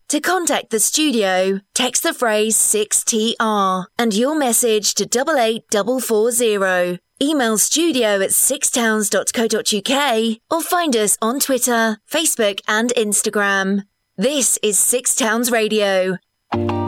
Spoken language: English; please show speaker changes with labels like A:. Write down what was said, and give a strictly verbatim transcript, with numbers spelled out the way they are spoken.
A: To contact the studio, text the phrase six T R and your message to eight eight four four zero. Email studio at six towns dot co dot uk or find us on Twitter, Facebook and Instagram. This is Six Towns Radio.